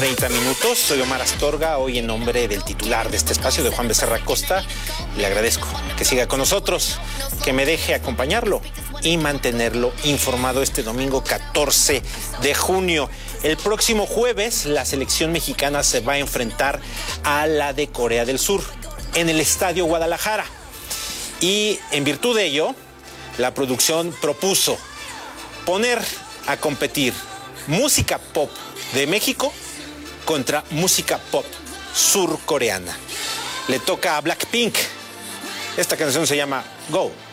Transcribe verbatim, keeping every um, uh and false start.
treinta minutos, soy Omar Astorga, hoy en nombre del titular de este espacio, de Juan Becerra Costa. Le agradezco que siga con nosotros, que me deje acompañarlo y mantenerlo informado este domingo catorce de junio. El próximo jueves, la selección mexicana se va a enfrentar a la de Corea del Sur en el Estadio Guadalajara. Y en virtud de ello, la producción propuso poner a competir música pop de México contra música pop surcoreana. Le toca a Blackpink. Esta canción se llama Go.